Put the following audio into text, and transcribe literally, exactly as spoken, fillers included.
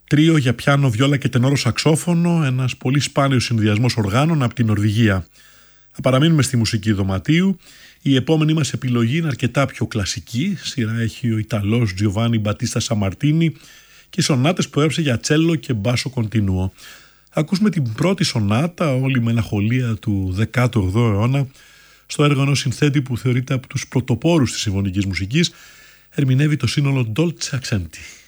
τρίο για πιάνο, βιόλα και τενόρο σαξόφωνο, ένας πολύ σπάνιος συνδυασμός οργάνων από την Νορβηγία. Θα παραμείνουμε στη μουσική δωματίου. Η επόμενη μας επιλογή είναι αρκετά πιο κλασική. Σειρά έχει ο Ιταλός Τζιοβάνι Μπατίστα Σαμαρτίνι και σονάτες που έγραψε για τσέλο και μπάσο κοντινούο. Θα ακούσουμε την πρώτη σονάτα, όλη μελαγχολία του δέκατου όγδοου αιώνα, στο έργο ενός συνθέτη που θεωρείται από τους πρωτοπόρους της συμφωνικής μουσικής. Ερμηνεύει το σύνολο Dolce Accenti.